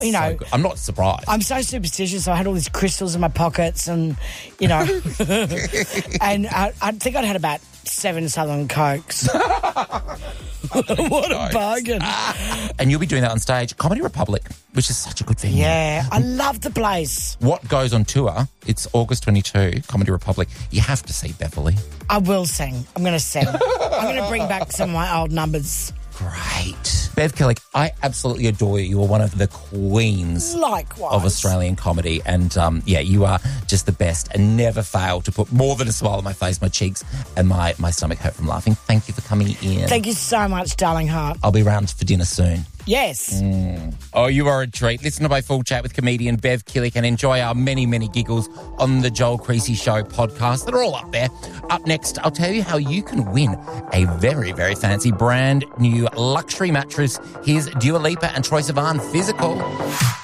You know, So good. I'm not surprised. I'm so superstitious. So I had all these crystals in my pockets, and you know, and I think I'd had about 7 Southern Cokes. What a bargain! And you'll be doing that on stage, Comedy Republic, which is such a good venue. Yeah, I love the place. What goes on tour? It's August 22, Comedy Republic. You have to see Beverly. I will sing. I'm going to sing. I'm going to bring back some of my old numbers. Great. Bev Killick, I absolutely adore you. You are one of the queens Likewise. of Australian comedy. And, you are just the best and never fail to put more than a smile on my face, my cheeks, and my stomach hurt from laughing. Thank you for coming in. Thank you so much, darling heart. I'll be round for dinner soon. Yes. Oh, you are a treat. Listen to my full chat with comedian Bev Killick and enjoy our many, many giggles on the Joel Creasy Show podcast. They're all up there. Up next, I'll tell you how you can win a very, very fancy brand new luxury mattress. Here's Dua Lipa and Troye Sivan, Physical.